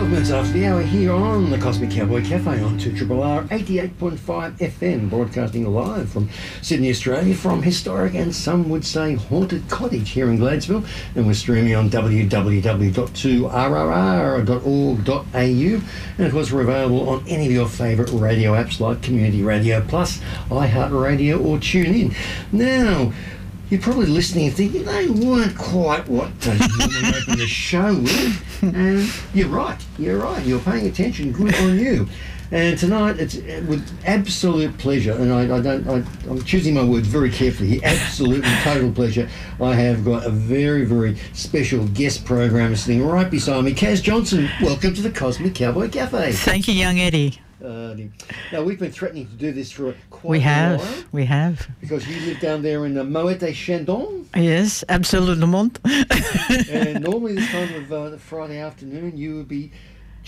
Minutes after the hour here on the Cosmic Cowboy Cafe on 2RRR 88.5 FM, broadcasting live from Sydney, Australia, from historic and some would say haunted cottage here in Gladesville, and we're streaming on www.2rrr.org.au, and of course we're available on any of your favourite radio apps like Community Radio Plus, iHeartRadio or TuneIn. Now, you're probably listening and thinking, they weren't quite what they normally open the show with. And you're right. You're paying attention. Good on you. And tonight, it's with absolute pleasure, and I'm choosing my words very carefully here, absolute and total pleasure, I have got a very, very special guest programmer sitting right beside me. Kaz Johnson, welcome to the Cosmic Cowboy Cafe. Thank you, young Eddie. Now, we've been threatening to do this for quite a while. We have. Because you live down there in Moet et Chandon. Yes, absolument. And normally this time of Friday afternoon, you would be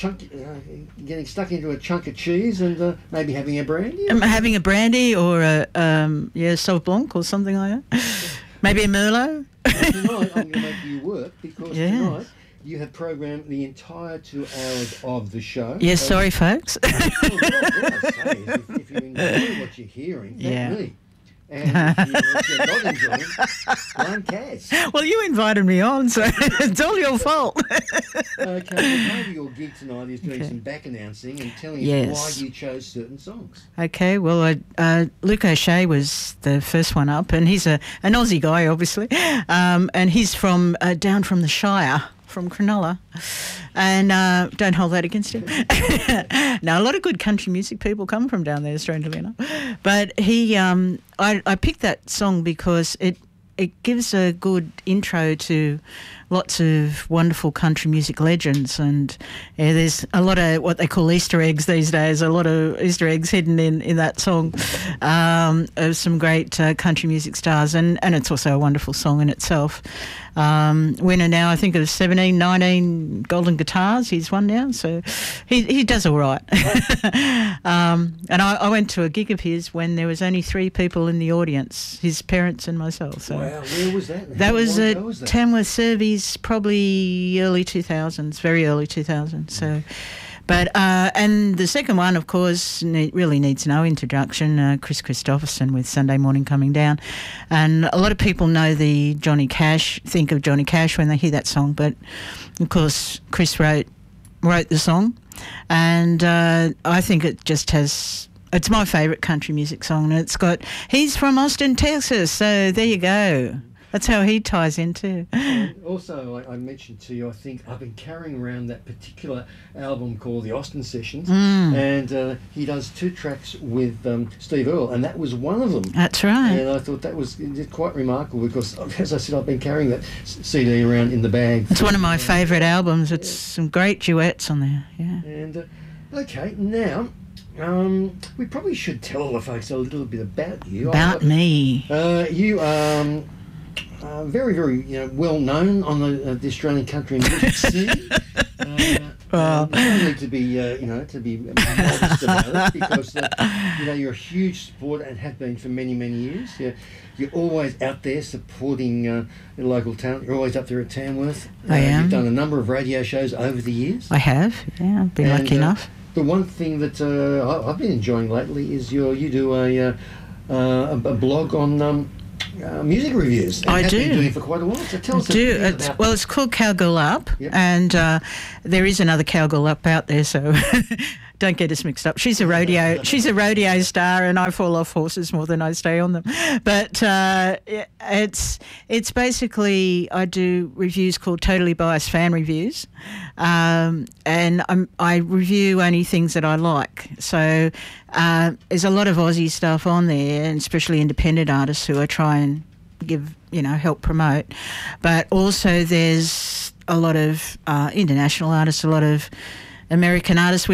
getting stuck into a chunk of cheese and maybe having a brandy. Having a brandy or a Sauv Blanc or something like that. Maybe a Merlot. Well, tonight I'm going to make you work because tonight you have programmed the entire 2 hours of the show. Yes, sorry, folks. Well, what I say is if you enjoy what you're hearing, thank me. And if you're not enjoying, blame Kaz. Well, you invited me on, so it's all your fault. Okay, well, maybe your gig tonight is doing some back announcing and telling us why you chose certain songs. Okay, well, Luke O'Shea was the first one up, and he's an Aussie guy, obviously, and he's from down from the Shire, from Cronulla, and don't hold that against him. Now, a lot of good country music people come from down there, strangely enough. But he, I picked that song because it gives a good intro to lots of wonderful country music legends, and there's a lot of what they call Easter eggs these days, a lot of Easter eggs hidden in that song of some great country music stars, and it's also a wonderful song in itself. Winner now, I think, of 17, 19 golden guitars. He's won now, so he does all right. And I went to a gig of his when there was only 3 people in the audience, his parents and myself. So wow, where was that? That was at Tamworth Servies, probably early 2000s, very early 2000s. So, but and the second one, of course, really needs no introduction. Chris Christopherson with Sunday Morning Coming Down, and a lot of people know the Johnny Cash, think of Johnny Cash when they hear that song. But of course, Chris wrote the song, and I think it just has. It's my favourite country music song, and he's from Austin, Texas, so there you go. That's how he ties into. Also, I mentioned to you, I think I've been carrying around that particular album called The Austin Sessions, and he does 2 tracks with Steve Earle, and that was one of them. That's right. And I thought that was quite remarkable because, as I said, I've been carrying that CD around in the bag. It's one of my favourite albums. It's some great duets on there, yeah. And, okay, now... we probably should tell the folks a little bit about you. About me. You are very, very well known on the Australian country music scene. No need to be modest about it because you're a huge supporter and have been for many, many years. You're always out there supporting the local talent. You're always up there at Tamworth. I am. You've done a number of radio shows over the years. I have. Yeah, I've been lucky enough. The one thing that I've been enjoying lately is you do a blog on music reviews. And I do. Been doing it for quite a while. So tell us a bit about that. Well, it's called Cowgirl Up, and there is another Cowgirl Up out there, so don't get us mixed up. She's a rodeo star, and I fall off horses more than I stay on them. But it's basically, I do reviews called Totally Biased Fan Reviews, and I review only things that I like. So there's a lot of Aussie stuff on there, and especially independent artists who I try and give, help promote. But also there's a lot of international artists, a lot of American artists.